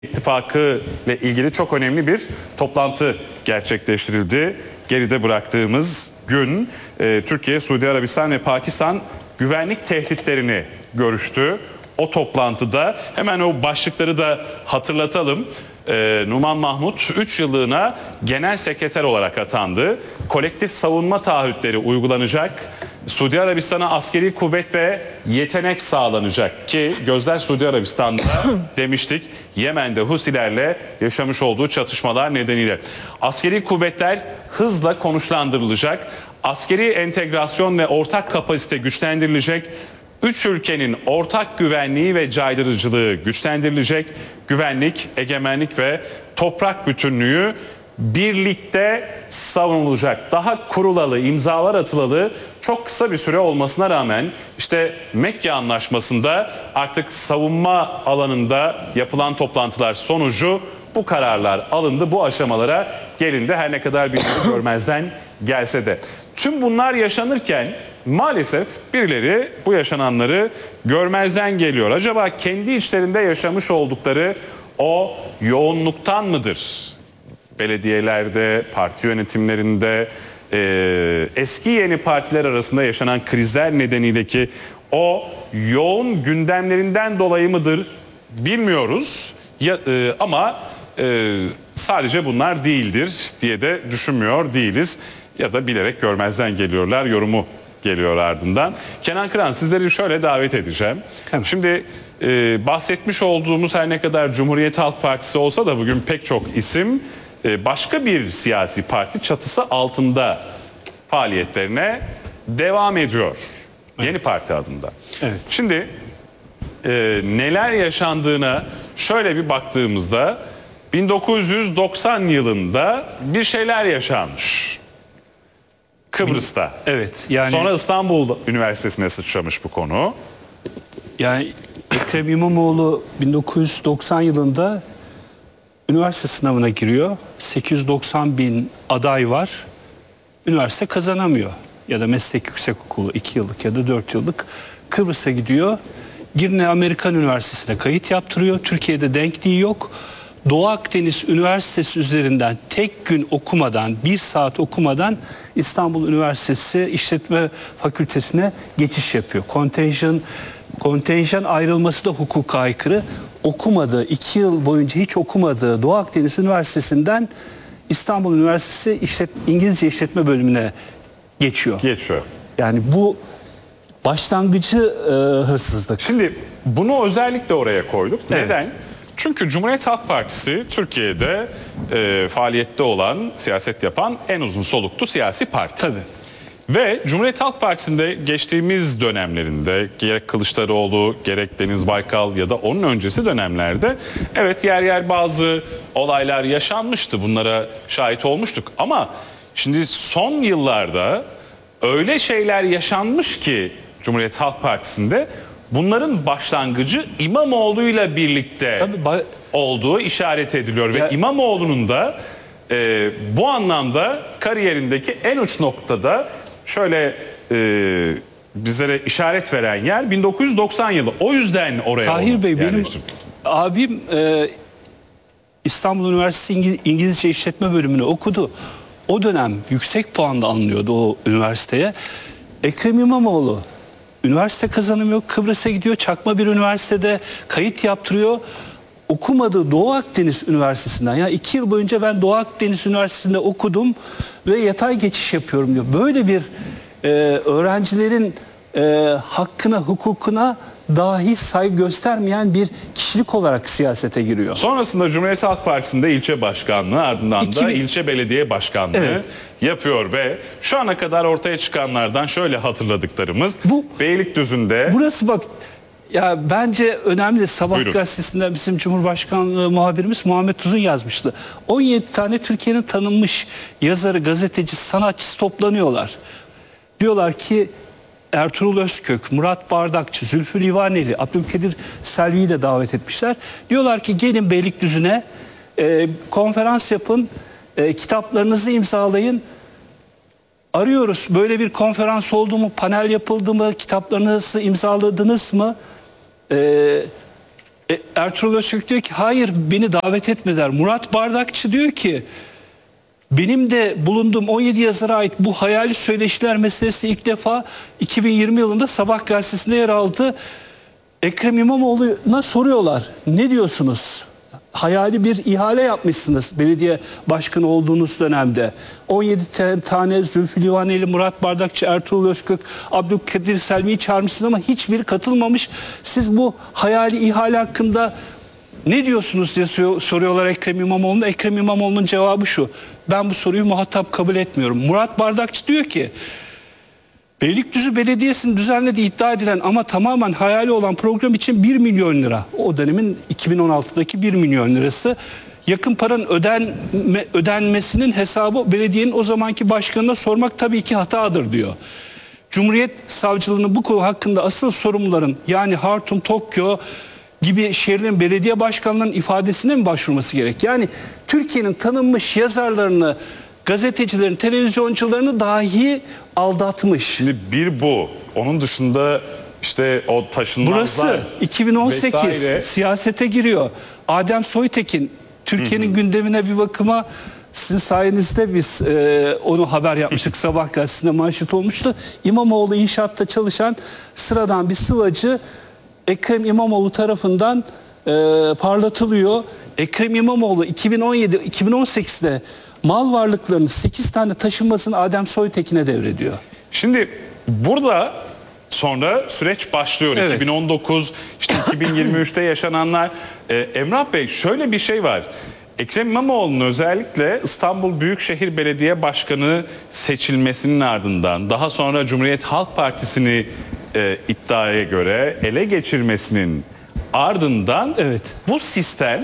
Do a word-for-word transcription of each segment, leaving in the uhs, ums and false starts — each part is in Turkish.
İttifakı ile ilgili çok önemli bir toplantı gerçekleştirildi. Geride bıraktığımız gün e, Türkiye, Suudi Arabistan ve Pakistan güvenlik tehditlerini görüştü. O toplantıda hemen o başlıkları da hatırlatalım. E, Numan Mahmut üç yıllığına genel sekreter olarak atandı. Kolektif savunma taahhütleri uygulanacak. Suudi Arabistan'a askeri kuvvet ve yetenek sağlanacak ki gözler Suudi Arabistan'da demiştik. Yemen'de Husilerle yaşamış olduğu çatışmalar nedeniyle. Askeri kuvvetler hızla konuşlandırılacak. Askeri entegrasyon ve ortak kapasite güçlendirilecek. Üç ülkenin ortak güvenliği ve caydırıcılığı güçlendirilecek. Güvenlik, egemenlik ve toprak bütünlüğü birlikte savunulacak. Daha kurulalı, imzalar atılalı çok kısa bir süre olmasına rağmen işte Mekke Anlaşması'nda artık savunma alanında yapılan toplantılar sonucu bu kararlar alındı. Bu aşamalara gelindi, her ne kadar birileri görmezden gelse de. Tüm bunlar yaşanırken maalesef birileri bu yaşananları görmezden geliyor. Acaba kendi içlerinde yaşamış oldukları o yoğunluktan mıdır? Belediyelerde, parti yönetimlerinde, e, eski yeni partiler arasında yaşanan krizler nedeniyleki o yoğun gündemlerinden dolayı mıdır bilmiyoruz. Ya, e, ama e, sadece bunlar değildir diye de düşünmüyor değiliz. Ya da bilerek görmezden geliyorlar yorumu geliyor ardından. Kenan Kıran, sizleri şöyle davet edeceğim. Tamam. Şimdi e, bahsetmiş olduğumuz her ne kadar Cumhuriyet Halk Partisi olsa da bugün pek çok isim başka bir siyasi parti çatısı altında faaliyetlerine devam ediyor. Evet. Yeni Parti adında. Evet. Şimdi e, neler yaşandığına şöyle bir baktığımızda bin dokuz yüz doksan yılında bir şeyler yaşanmış. Kıbrıs'ta. Evet. Yani sonra İstanbul Üniversitesi'ne sıçramış bu konu. Yani Ekrem İmamoğlu bin dokuz yüz doksan yılında üniversite sınavına giriyor. sekiz yüz doksan bin aday var. Üniversite kazanamıyor. Ya da meslek yüksekokulu iki yıllık ya da dört yıllık. Kıbrıs'a gidiyor. Girne Amerikan Üniversitesi'ne kayıt yaptırıyor. Türkiye'de denkliği yok. Doğu Akdeniz Üniversitesi üzerinden tek gün okumadan, bir saat okumadan İstanbul Üniversitesi İşletme Fakültesi'ne geçiş yapıyor. Kontenjan, kontenjan ayrılması da hukuka aykırı. Okumadığı, iki yıl boyunca hiç okumadığı Doğu Akdeniz Üniversitesi'nden İstanbul Üniversitesi İşlet, İngilizce İşletme Bölümüne geçiyor. Geçiyor. Yani bu başlangıcı e, hırsızlık. Şimdi bunu özellikle oraya koyduk. Evet. Neden? Çünkü Cumhuriyet Halk Partisi Türkiye'de e, faaliyette olan, siyaset yapan en uzun soluklu siyasi parti. Tabii. Ve Cumhuriyet Halk Partisi'nde geçtiğimiz dönemlerinde gerek Kılıçdaroğlu, gerek Deniz Baykal ya da onun öncesi dönemlerde evet yer yer bazı olaylar yaşanmıştı. Bunlara şahit olmuştuk ama şimdi son yıllarda öyle şeyler yaşanmış ki Cumhuriyet Halk Partisi'nde bunların başlangıcı İmamoğlu'yla birlikte Tabii, olduğu işaret ediliyor. Ya, ve İmamoğlu'nun da e, bu anlamda kariyerindeki en uç noktada şöyle e, bizlere işaret veren yer bin dokuz yüz doksan yılı. O yüzden oraya Tahir Bey, benim abim e, İstanbul Üniversitesi İngiliz, İngilizce İşletme Bölümünü okudu. O dönem yüksek puanla alınıyordu o üniversiteye. Ekrem İmamoğlu üniversite kazanamıyor. Kıbrıs'a gidiyor. Çakma bir üniversitede kayıt yaptırıyor. Okumadığı Doğu Akdeniz Üniversitesi'nden, yani iki yıl boyunca ben Doğu Akdeniz Üniversitesi'nde okudum ve yatay geçiş yapıyorum diyor. Böyle bir e, öğrencilerin e, hakkına, hukukuna dahi saygı göstermeyen bir kişilik olarak siyasete giriyor. Sonrasında Cumhuriyet Halk Partisi'nde ilçe başkanlığı, ardından İki... da ilçe belediye başkanlığı evet. yapıyor ve şu ana kadar ortaya çıkanlardan şöyle hatırladıklarımız Bu, Beylikdüzü'nde... Burası bak... Ya bence önemli. Sabah Buyurun. gazetesinden bizim Cumhurbaşkanlığı muhabirimiz Muhammed Uzun yazmıştı. on yedi tane Türkiye'nin tanınmış yazarı, gazeteci, sanatçısı toplanıyorlar. Diyorlar ki Ertuğrul Özkök, Murat Bardakçı, Zülfü Livaneli, Abdülkadir Selvi'yi de davet etmişler. Diyorlar ki gelin Beylikdüzü'ne e, konferans yapın, e, kitaplarınızı imzalayın. Arıyoruz. Böyle bir konferans oldu mu, panel yapıldı mı, kitaplarınızı imzaladınız mı? Ee, E, Ertuğrul Özkök diyor ki hayır beni davet etmediler. Murat Bardakçı diyor ki benim de bulunduğum on yedi yazara ait bu hayali söyleşiler meselesi ilk defa iki bin yirmi yılında Sabah gazetesinde yer aldı. Ekrem İmamoğlu'na soruyorlar. Ne diyorsunuz? Hayali bir ihale yapmışsınız belediye başkanı olduğunuz dönemde. on yedi tane Zülfü Livaneli, Murat Bardakçı, Ertuğrul Özkök, Abdülkadir Selvi'yi çağırmışsınız ama hiçbiri katılmamış. Siz bu hayali ihale hakkında ne diyorsunuz diye soruyorlar Ekrem İmamoğlu'na. Ekrem İmamoğlu'nun cevabı şu: ben bu soruyu muhatap kabul etmiyorum. Murat Bardakçı diyor ki Beylikdüzü Belediyesi'nin düzenlediği iddia edilen ama tamamen hayali olan program için bir milyon lira. O dönemin iki bin on altıdaki bir milyon lirası. Yakın paranın ödenme, ödenmesinin hesabı belediyenin o zamanki başkanına sormak tabii ki hatadır diyor. Cumhuriyet Savcılığı'nın bu konu hakkında asıl sorumluların yani Hartum, Tokyo gibi şehirlerin belediye başkanlarının ifadesine mi başvurması gerek? Yani Türkiye'nin tanınmış yazarlarını, gazetecilerin, televizyoncularını dahi aldatmış. Şimdi bir bu. Onun dışında işte o taşınmazlar. Burası iki bin on sekiz vesaire. Siyasete giriyor. Adem Soytekin Türkiye'nin gündemine bir bakıma sizin sayenizde biz e, onu haber yapmıştık. Sabah gazetesinde manşet olmuştu. İmamoğlu inşaatta çalışan sıradan bir sıvacı Ekrem İmamoğlu tarafından e, parlatılıyor. Ekrem İmamoğlu iki bin on yedi iki bin on sekizde mal varlıklarını sekiz tane taşınmasını Adem Soytekin'e devrediyor. Şimdi burada sonra süreç başlıyor. Evet. iki bin on dokuz, işte iki bin yirmi üçte yaşananlar. Ee, Emrah Bey, şöyle bir şey var. Ekrem İmamoğlu'nun özellikle İstanbul Büyükşehir Belediye Başkanı seçilmesinin ardından daha sonra Cumhuriyet Halk Partisi'ni e, iddiaya göre ele geçirmesinin ardından Evet. bu sistem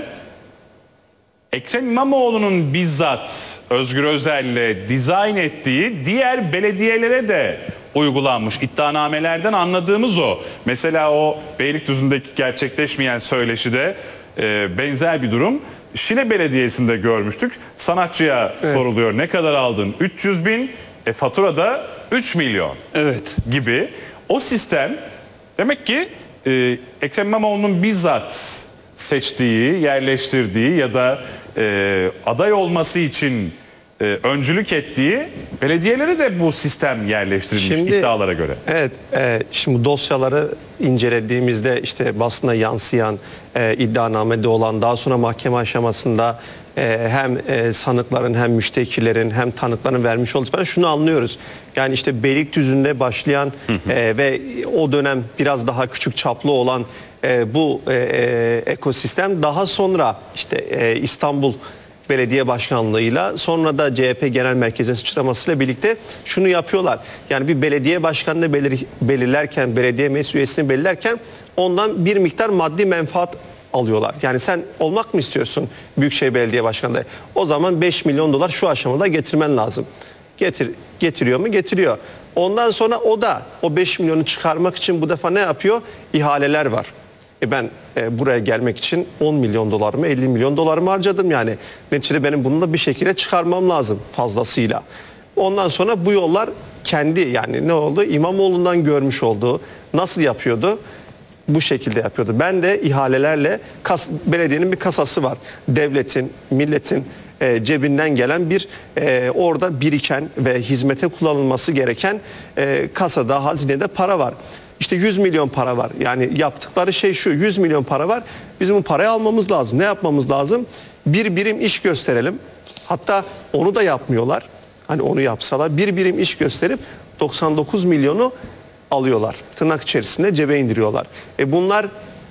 Ekrem İmamoğlu'nun bizzat Özgür Özel'le dizayn ettiği diğer belediyelere de uygulanmış. İddianamelerden anladığımız o. Mesela o Beylikdüzü'ndeki gerçekleşmeyen söyleşide e, benzer bir durum Şile Belediyesi'nde görmüştük. Sanatçıya evet. soruluyor, ne kadar aldın? üç yüz bin, e, faturada üç milyon Evet. gibi. O sistem demek ki e, Ekrem İmamoğlu'nun bizzat seçtiği, yerleştirdiği ya da e, aday olması için e, öncülük ettiği belediyelere de bu sistem yerleştirilmiş şimdi, iddialara göre. Evet, e, şimdi dosyaları incelediğimizde işte basına yansıyan, e, iddianamede olan, daha sonra mahkeme aşamasında e, hem e, sanıkların hem müştekilerin hem tanıkların vermiş oldukları şunu anlıyoruz. Yani işte Beylikdüzü'nde başlayan hı hı. E, ve o dönem biraz daha küçük çaplı olan e, bu e, e, ekosistem daha sonra işte e, İstanbul Belediye Başkanlığı'yla sonra da C H P Genel Merkezi'ne sıçramasıyla birlikte şunu yapıyorlar. Yani bir belediye başkanını belir, belirlerken, belediye meclis üyesini belirlerken ondan bir miktar maddi menfaat alıyorlar. Yani sen olmak mı istiyorsun Büyükşehir Belediye Başkanı? O zaman beş milyon dolar şu aşamada getirmen lazım. Getir, getiriyor mu? Getiriyor. Ondan sonra o da o beş milyonu çıkarmak için bu defa ne yapıyor? İhaleler var. E ben e, buraya gelmek için on milyon dolar mı elli milyon dolar mı harcadım yani. Neticede benim bunu da bir şekilde çıkarmam lazım fazlasıyla. Ondan sonra bu yollar kendi yani ne oldu? İmamoğlu'ndan görmüş olduğu nasıl yapıyordu? Bu şekilde yapıyordu. Ben de ihalelerle kas, belediyenin bir kasası var. Devletin, milletin e, cebinden gelen bir e, orada biriken ve hizmete kullanılması gereken e, kasada, hazinede para var. İşte yüz milyon para var. Yani yaptıkları şey şu, yüz milyon para var. Bizim bu parayı almamız lazım. Ne yapmamız lazım? Bir birim iş gösterelim. Hatta onu da yapmıyorlar. Hani onu yapsalar bir birim iş gösterip doksan dokuz milyonu alıyorlar. Tırnak içerisinde cebe indiriyorlar. E bunlar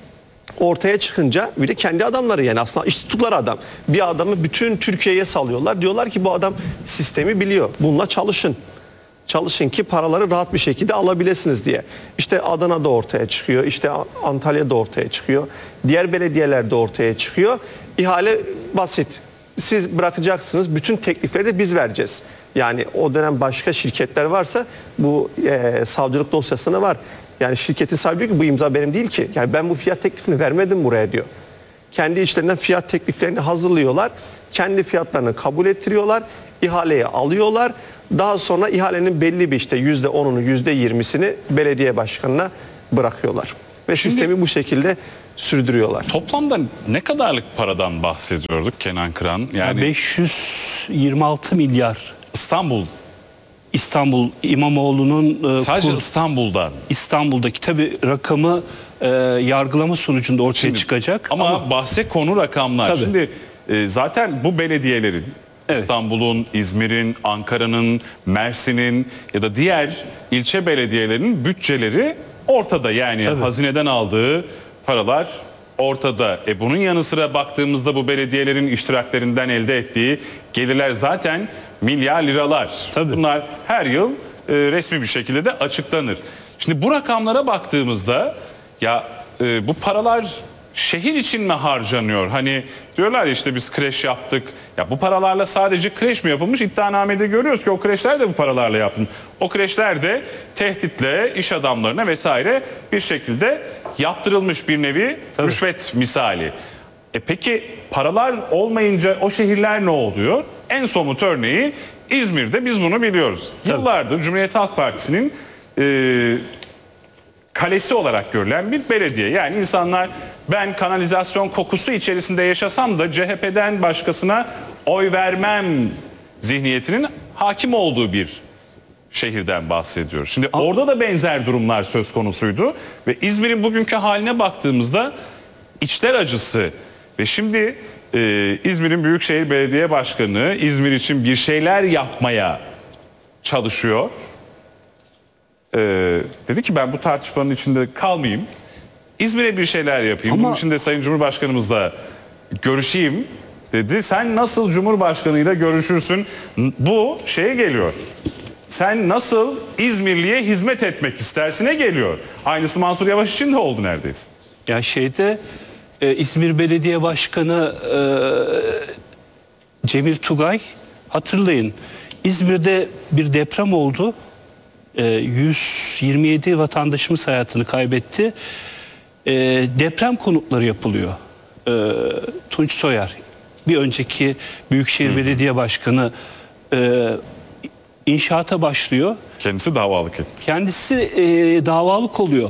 ortaya çıkınca bir de kendi adamları yani aslında iş tuttukları adam. Bir adamı bütün Türkiye'ye salıyorlar. Diyorlar ki bu adam sistemi biliyor. Bununla çalışın. Çalışın ki paraları rahat bir şekilde alabilirsiniz diye. İşte Adana'da ortaya çıkıyor, işte Antalya'da ortaya çıkıyor, diğer belediyelerde ortaya çıkıyor. İhale basit. Siz bırakacaksınız, bütün teklifleri de biz vereceğiz. Yani o dönem başka şirketler varsa bu e, savcılık dosyasında var. Yani şirketin sahibi diyor ki bu imza benim değil ki. Yani ben bu fiyat teklifini vermedim buraya diyor. Kendi işlerinden fiyat tekliflerini hazırlıyorlar. Kendi fiyatlarını kabul ettiriyorlar. İhaleyi alıyorlar. Daha sonra ihalenin belli bir işte yüzde onunu yüzde yirmisini belediye başkanına bırakıyorlar. Ve Şimdi, sistemi bu şekilde sürdürüyorlar. Toplamda ne kadarlık paradan bahsediyorduk Kenan Kıran? Yani Yani beş yüz yirmi altı milyar İstanbul, İstanbul İmamoğlu'nun e, sadece kur- İstanbul'dan. İstanbul'daki tabii rakamı e, yargılama sonucunda ortaya Şimdi, çıkacak. Ama, Ama, bahse konu rakamlar. Tabii. Şimdi e, zaten bu belediyelerin Evet. İstanbul'un, İzmir'in, Ankara'nın, Mersin'in ya da diğer ilçe belediyelerinin bütçeleri ortada. Yani Tabii. hazineden aldığı paralar ortada. E bunun yanı sıra baktığımızda bu belediyelerin iştiraklerinden elde ettiği gelirler zaten milyar liralar. Tabii. Bunlar her yıl e, resmi bir şekilde de açıklanır. Şimdi bu rakamlara baktığımızda ya e, bu paralar şehir için mi harcanıyor? Hani diyorlar ya işte biz kreş yaptık. Ya bu paralarla sadece kreş mi yapılmış? İddianamede görüyoruz ki o kreşler de bu paralarla yapılmış. O kreşler de tehditle iş adamlarına vesaire bir şekilde yaptırılmış bir nevi rüşvet misali. E peki paralar olmayınca o şehirler ne oluyor? En somut örneği İzmir'de biz bunu biliyoruz. Yıllardır Cumhuriyet Halk Partisi'nin e, kalesi olarak görülen bir belediye. Yani insanlar ben kanalizasyon kokusu içerisinde yaşasam da C H P'den başkasına oy vermem zihniyetinin hakim olduğu bir şehirden bahsediyoruz. Şimdi orada da benzer durumlar söz konusuydu ve İzmir'in bugünkü haline baktığımızda içler acısı ve şimdi e, İzmir'in Büyükşehir Belediye Başkanı İzmir için bir şeyler yapmaya çalışıyor. Ee, dedi ki ben bu tartışmanın içinde kalmayayım. İzmir'e bir şeyler yapayım. Ama- Bunun için de Sayın Cumhurbaşkanımızla görüşeyim dedi. Sen nasıl Cumhurbaşkanıyla görüşürsün? Bu şeye geliyor. Sen nasıl İzmirli'ye hizmet etmek istersine geliyor. Aynısı Mansur Yavaş için de oldu neredeyse. ya şeyde e, İzmir Belediye Başkanı e, Cemil Tugay, hatırlayın, İzmir'de bir deprem oldu. E, yüz yirmi yedi vatandaşımız hayatını kaybetti. E, deprem konutları yapılıyor. E, Tunç Soyer, bir önceki Büyükşehir Belediye Başkanı, e, inşaata başlıyor. Kendisi davalık etti. Kendisi e, davalık oluyor.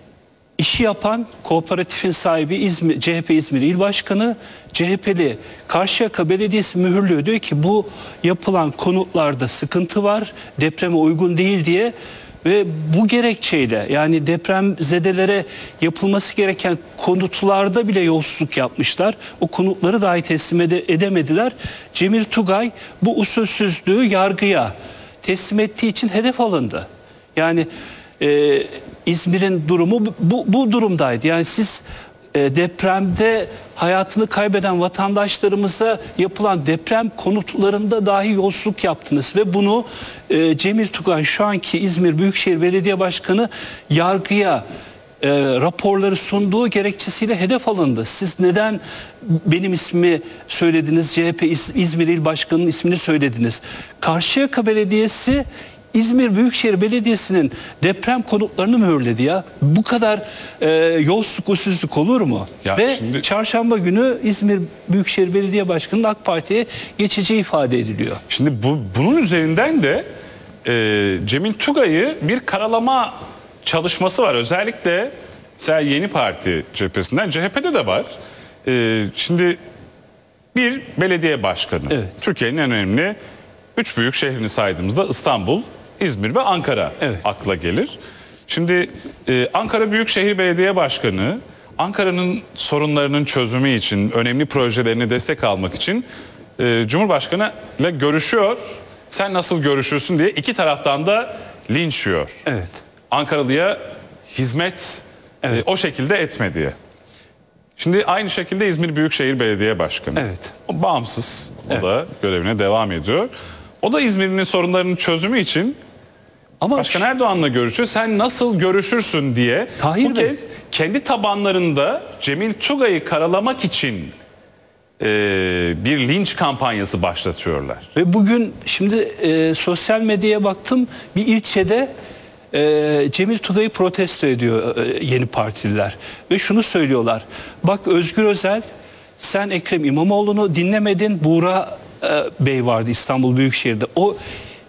İşi yapan kooperatifin sahibi İzmir, C H P İzmir İl Başkanı, C H P'li Karşıyaka Belediyesi mühürlüyor. Diyor ki bu yapılan konutlarda sıkıntı var, depreme uygun değil diye ve bu gerekçeyle, yani depremzedelere yapılması gereken konutlarda bile yolsuzluk yapmışlar. O konutları dahi teslim ede- edemediler. Cemil Tugay bu usulsüzlüğü yargıya teslim ettiği için hedef alındı. Yani e, İzmir'in durumu bu, bu durumdaydı. Yani siz e, depremde hayatını kaybeden vatandaşlarımıza yapılan deprem konutlarında dahi yolsuzluk yaptınız ve bunu e, Cemil Tugay, şu anki İzmir Büyükşehir Belediye Başkanı, yargıya e, raporları sunduğu gerekçesiyle hedef alındı. Siz neden benim ismimi söylediniz, C H P İz- İzmir İl Başkanı'nın ismini söylediniz? Karşıyaka Belediyesi İzmir Büyükşehir Belediyesi'nin deprem konutlarını mühürledi ya. Bu kadar e, yolsuzluk, usulsüzlük olur mu? Ya Ve şimdi- çarşamba günü İzmir Büyükşehir Belediye Başkanı'nın AK Parti'ye geçeceği ifade ediliyor. Şimdi bu, bunun üzerinden de e, Cemil Tugay'ı bir karalama çalışması var. Özellikle mesela Yeni Parti cephesinden, C H P'de de var. E, şimdi bir belediye başkanı. Evet. Türkiye'nin en önemli üç büyük şehrini saydığımızda İstanbul, İzmir ve Ankara Evet. akla gelir. Şimdi e, Ankara Büyükşehir Belediye Başkanı Ankara'nın sorunlarının çözümü için, önemli projelerine destek almak için e, Cumhurbaşkanı ile görüşüyor. Sen nasıl görüşürsün diye iki taraftan da linç yiyor. Evet. Ankaralı'ya hizmet e, Evet. o şekilde etme diye. Şimdi aynı şekilde İzmir Büyükşehir Belediye Başkanı. Evet. O bağımsız. O Evet. da görevine devam ediyor. O da İzmir'in sorunlarının çözümü için Ama Başkan Erdoğan'la görüşüyor. Sen nasıl görüşürsün diye Tahir bu Bey. kez kendi tabanlarında Cemil Tugay'ı karalamak için e, bir linç kampanyası başlatıyorlar. ve bugün şimdi e, sosyal medyaya baktım, bir ilçede e, Cemil Tugay'ı protesto ediyor e, Yeni Partililer ve şunu söylüyorlar: bak Özgür Özel, sen Ekrem İmamoğlu'nu dinlemedin, Buğra e, Bey vardı İstanbul Büyükşehir'de, o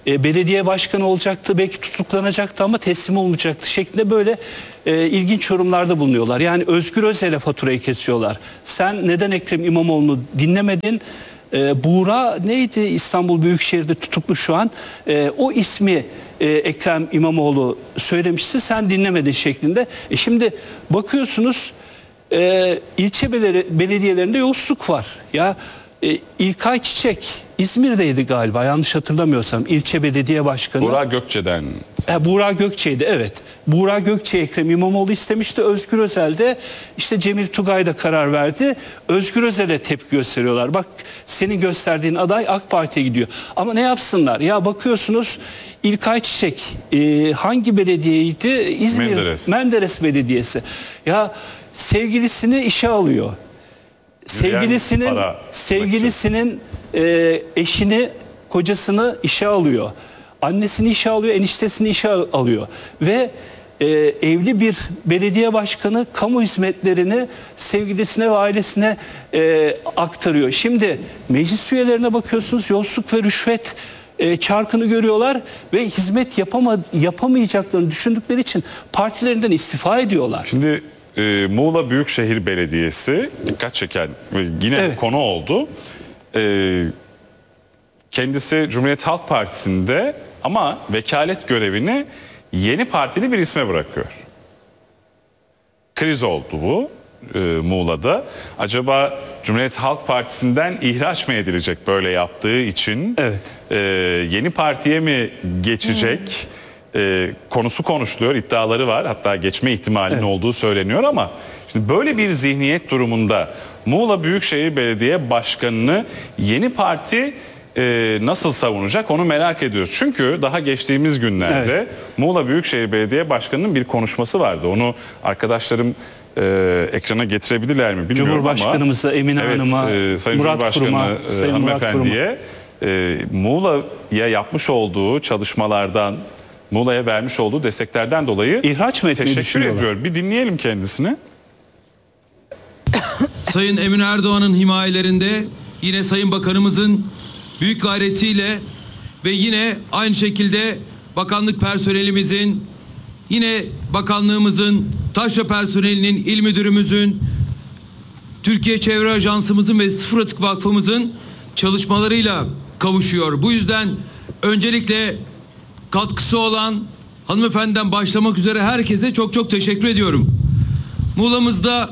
e, belediye başkanı olacaktı, belki tutuklanacaktı ama teslim olmayacaktı şeklinde böyle e, ilginç yorumlarda bulunuyorlar. Yani Özgür Özel'e faturayı kesiyorlar. Sen neden Ekrem İmamoğlu'nu dinlemedin? E, Buğra neydi İstanbul Büyükşehir'de tutuklu şu an? E, o ismi e, Ekrem İmamoğlu söylemişti, sen dinlemedin şeklinde. E şimdi bakıyorsunuz e, ilçe belediyelerinde yolsuzluk var. Ya e, İlkay Çiçek İzmir'deydi galiba, yanlış hatırlamıyorsam, ilçe belediye başkanı. Buğra Gökçe'den. E, Buğra Gökçe'ydi, evet. Buğra Gökçe Ekrem İmamoğlu istemişti. Özgür Özel de işte Cemil Tugay da karar verdi. Özgür Özel'e tepki gösteriyorlar. Bak senin gösterdiğin aday AK Parti'ye gidiyor. Ama ne yapsınlar? Ya bakıyorsunuz İlkay Çiçek e, hangi belediyeydi? İzmir Menderes. Menderes Belediyesi. Ya sevgilisini işe alıyor. Sevgilisinin para sevgilisinin e, eşini, kocasını işe alıyor. Annesini işe alıyor, eniştesini işe alıyor. Ve e, evli bir belediye başkanı kamu hizmetlerini sevgilisine ve ailesine e, aktarıyor. Şimdi meclis üyelerine bakıyorsunuz, yolsuzluk ve rüşvet e, çarkını görüyorlar ve hizmet yapama, yapamayacaklarını düşündükleri için partilerinden istifa ediyorlar. Şimdi e, Muğla Büyükşehir Belediyesi dikkat çeken ve yine Evet. konu oldu. E, kendisi Cumhuriyet Halk Partisi'nde ama vekalet görevini yeni partili bir isme bırakıyor. Kriz oldu bu e, Muğla'da. Acaba Cumhuriyet Halk Partisi'nden ihraç mı edilecek böyle yaptığı için? Evet. E, yeni partiye mi geçecek? E, konusu konuşuluyor, iddiaları var. Hatta geçme ihtimalinin Evet. olduğu söyleniyor ama şimdi böyle bir zihniyet durumunda Muğla Büyükşehir Belediye Başkanı'nı yeni parti e, nasıl savunacak onu merak ediyoruz. Çünkü daha geçtiğimiz günlerde Evet. Muğla Büyükşehir Belediye Başkanı'nın bir konuşması vardı. Onu arkadaşlarım e, ekrana getirebilirler mi bilmiyorum Cumhurbaşkanımıza, ama. Emine evet, Hanım'a, e, Sayın Murat Cumhurbaşkanı Kurum'a, e, Sayın Murat hanımefendiye e, Muğla'ya yapmış olduğu çalışmalardan, Muğla'ya vermiş olduğu desteklerden dolayı İhraç mı etmeyi teşekkür düşünüyorlar? ediyor. Bir dinleyelim kendisini. Sayın Emin Erdoğan'ın himayelerinde yine Sayın Bakanımızın büyük gayretiyle ve yine aynı şekilde bakanlık personelimizin, yine bakanlığımızın, taşra personelinin, il müdürümüzün, Türkiye Çevre Ajansımızın ve Sıfır Atık Vakfımızın çalışmalarıyla kavuşuyor. Bu yüzden öncelikle katkısı olan hanımefendiden başlamak üzere herkese çok çok teşekkür ediyorum. Muğla'mızda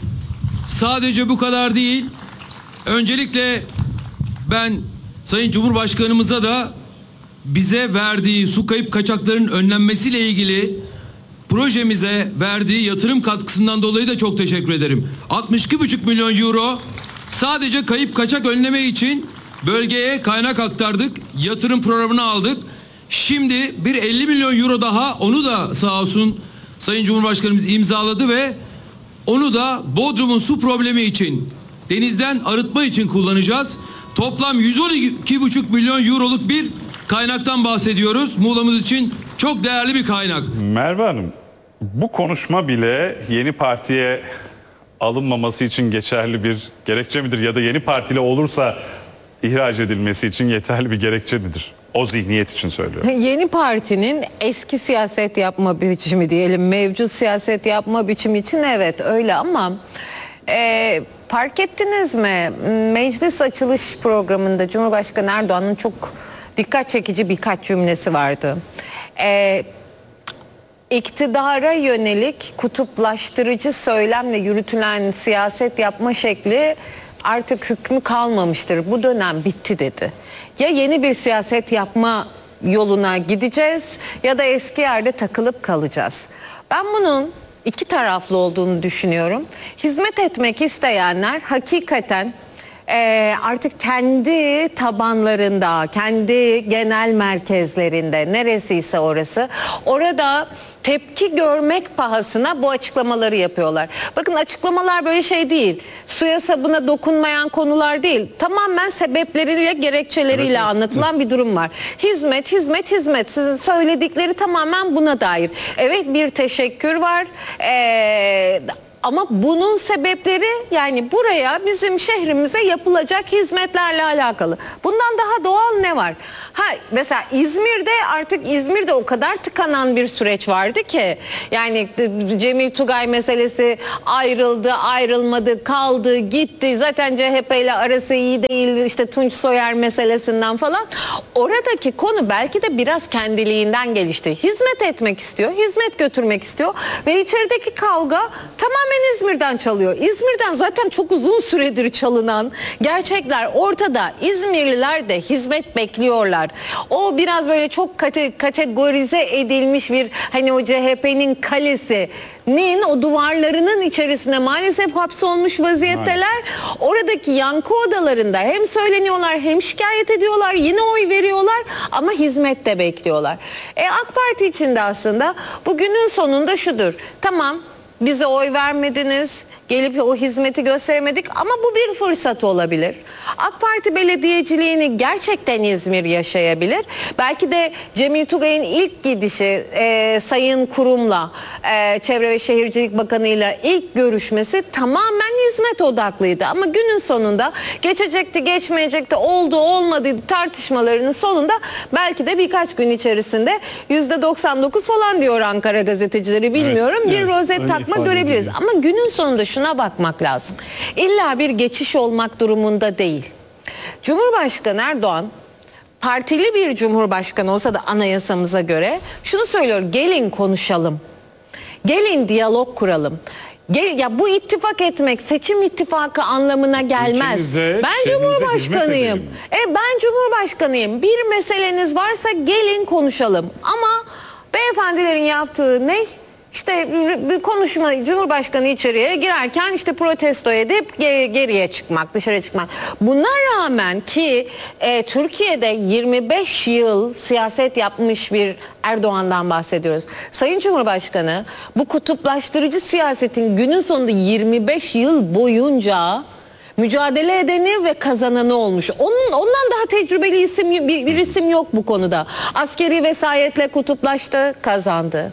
sadece bu kadar değil. Öncelikle ben Sayın Cumhurbaşkanımıza da bize verdiği su kayıp kaçaklarının önlenmesiyle ilgili projemize verdiği yatırım katkısından dolayı da çok teşekkür ederim. altmış iki buçuk milyon euro sadece kayıp kaçak önleme için bölgeye kaynak aktardık. Yatırım programını aldık. Şimdi bir elli milyon euro daha, onu da sağ olsun Sayın Cumhurbaşkanımız imzaladı ve onu da Bodrum'un su problemi için, denizden arıtma için kullanacağız. Toplam yüz on iki buçuk milyon euroluk bir kaynaktan bahsediyoruz. Muğla'mız için çok değerli bir kaynak. Merve Hanım, bu konuşma bile yeni partiye alınmaması için geçerli bir gerekçe midir? Ya da yeni partili olursa ihraç edilmesi için yeterli bir gerekçe midir? O zihniyet için söylüyorum. Yeni partinin eski siyaset yapma biçimi diyelim, mevcut siyaset yapma biçimi için evet öyle ama e, fark ettiniz mi? Meclis açılış programında Cumhurbaşkanı Erdoğan'ın çok dikkat çekici birkaç cümlesi vardı. E, iktidara yönelik kutuplaştırıcı söylemle yürütülen siyaset yapma şekli artık hükmü kalmamıştır. Bu dönem bitti dedi. Ya yeni bir siyaset yapma yoluna gideceğiz ya da eski yerde takılıp kalacağız. Ben bunun iki taraflı olduğunu düşünüyorum. Hizmet etmek isteyenler hakikaten e, artık kendi tabanlarında, kendi genel merkezlerinde, neresiyse orası, orada tepki görmek pahasına bu açıklamaları yapıyorlar. Bakın açıklamalar böyle şey değil. Suya sabuna dokunmayan konular değil. Tamamen sebepleriyle, gerekçeleriyle Evet. anlatılan bir durum var. Hizmet, hizmet, hizmet. Sizin söyledikleri tamamen buna dair. Evet, bir teşekkür var. Ee, Ama bunun sebepleri yani buraya bizim şehrimize yapılacak hizmetlerle alakalı. Bundan daha doğal ne var? Ha mesela İzmir'de artık İzmir'de o kadar tıkanan bir süreç vardı ki yani Cemil Tugay meselesi ayrıldı, ayrılmadı, kaldı, gitti. Zaten C H P ile arası iyi değil, işte Tunç Soyer meselesinden falan. Oradaki konu belki de biraz kendiliğinden gelişti. Hizmet etmek istiyor, hizmet götürmek istiyor ve içerideki kavga tamamen İzmir'den çalıyor. İzmir'den zaten çok uzun süredir çalınan gerçekler ortada. İzmirliler de hizmet bekliyorlar. O biraz böyle çok kate, kategorize edilmiş bir hani o C H P'nin kalesinin o duvarlarının içerisine maalesef hapsolmuş vaziyetteler. Oradaki yankı odalarında hem söyleniyorlar hem şikayet ediyorlar, yine oy veriyorlar ama hizmet de bekliyorlar. E AK Parti için de aslında bugünün sonunda şudur. Tamam, bize oy vermediniz, gelip o hizmeti gösteremedik ama bu bir fırsat olabilir. AK Parti belediyeciliğini gerçekten İzmir yaşayabilir. Belki de Cemil Tugay'ın ilk gidişi e, Sayın Kurum'la, e, Çevre ve Şehircilik Bakanı'yla ilk görüşmesi tamamen hizmet odaklıydı. Ama günün sonunda geçecekti, geçmeyecekti, oldu, olmadı tartışmalarının sonunda belki de birkaç gün içerisinde yüzde doksan dokuz falan diyor Ankara gazetecileri, bilmiyorum. Evet, bir evet, rozet öyle takma ifade görebiliriz. ediliyor. Ama günün sonunda şuna bakmak lazım. İlla bir geçiş olmak durumunda değil. Cumhurbaşkanı Erdoğan partili bir cumhurbaşkanı olsa da anayasamıza göre şunu söylüyor: gelin konuşalım. Gelin diyalog kuralım. Gel, ya bu ittifak etmek seçim ittifakı anlamına gelmez. Ülkemize, Ben şehrimize cumhurbaşkanıyım. hizmet E ben cumhurbaşkanıyım. Bir meseleniz varsa gelin konuşalım. Ama beyefendilerin yaptığı ne? İşte bir konuşma, Cumhurbaşkanı içeriye girerken işte protesto edip geriye çıkmak, dışarı çıkmak. Buna rağmen ki e, Türkiye'de yirmi beş yıl siyaset yapmış bir Erdoğan'dan bahsediyoruz. Sayın Cumhurbaşkanı bu kutuplaştırıcı siyasetin günün sonunda yirmi beş yıl boyunca mücadele edeni ve kazananı olmuş. Onun ondan daha tecrübeli isim bir, bir isim yok bu konuda. Askeri vesayetle kutuplaştı, kazandı.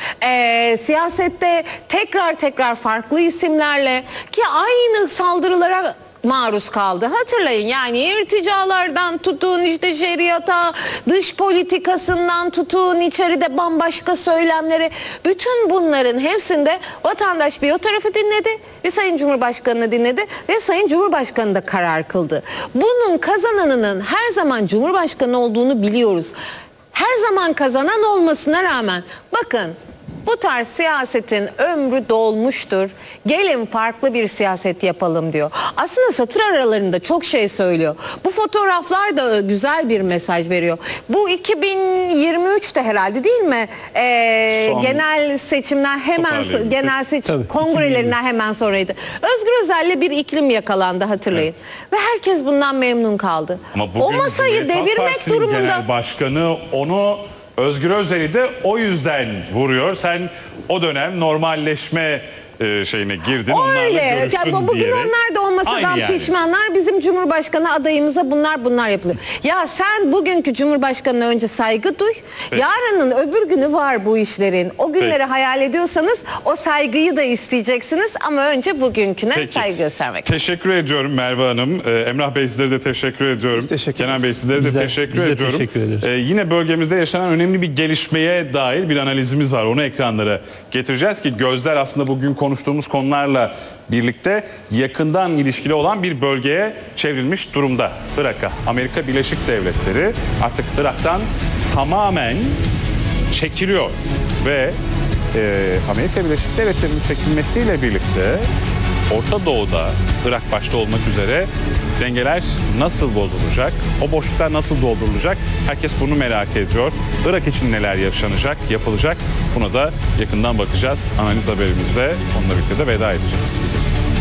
Ee, siyasette tekrar tekrar farklı isimlerle ki aynı saldırılara maruz kaldı. Hatırlayın, yani irticalardan tutun işte şeriata, dış politikasından tutun içeride bambaşka söylemleri, bütün bunların hepsinde vatandaş bir o tarafı dinledi, bir Sayın Cumhurbaşkanı'nı dinledi ve Sayın Cumhurbaşkanı da karar kıldı. Bunun kazananının her zaman Cumhurbaşkanı olduğunu biliyoruz. Her zaman kazanan olmasına rağmen bakın, bu tarz siyasetin ömrü dolmuştur. Gelin farklı bir siyaset yapalım diyor. Aslında satır aralarında çok şey söylüyor. Bu fotoğraflar da güzel bir mesaj veriyor. Bu iki bin yirmi üçte herhalde değil mi? Ee, Son genel seçimden hemen so- genel seçim Tabii, kongrelerinden hemen sonraydı. Özgür Özel'le bir iklim yakalandı, hatırlayın. Ve herkes bundan memnun kaldı. Ama bugün O masayı Cumhuriyet Halk devirmek Partisi'nin durumunda. Genel başkanı onu, Özgür Özel'i de o yüzden vuruyor. Sen o dönem normalleşme e, şeyine girdin. Onlarla Öyle. görüştün Yani bugün diyerek. onlar da o masadan Aynı yani. pişmanlar. Bizim Cumhurbaşkanı adayımıza bunlar bunlar yapılıyor. Ya sen bugünkü Cumhurbaşkanı'na önce saygı duy. Peki. Yarının öbür günü var bu işlerin. O günleri Peki. hayal ediyorsanız o saygıyı da isteyeceksiniz ama önce bugünküne Peki. saygı göstermek. Teşekkür ediyorum Merve Hanım. Ee, Emrah Bey, sizlere de teşekkür ediyorum. Biz teşekkür Kenan ederiz. Bey, sizlere de Biz de- teşekkür biz de ediyorum. teşekkür ederiz. Ee, yine bölgemizde yaşanan önemli bir gelişmeye dair bir analizimiz var. Onu ekranlara getireceğiz ki gözler aslında bugün konuştuğumuz konularla birlikte yakından ilişkili olan bir bölgeye çevrilmiş durumda. Irak'a. Amerika Birleşik Devletleri artık Irak'tan tamamen çekiliyor ve e, Amerika Birleşik Devletleri'nin çekilmesiyle birlikte Orta Doğu'da, Irak başta olmak üzere dengeler nasıl bozulacak, o boşluklar nasıl doldurulacak, herkes bunu merak ediyor. Irak için neler yaşanacak, yapılacak, buna da yakından bakacağız. Analiz haberimizde onunla birlikte de veda edeceğiz.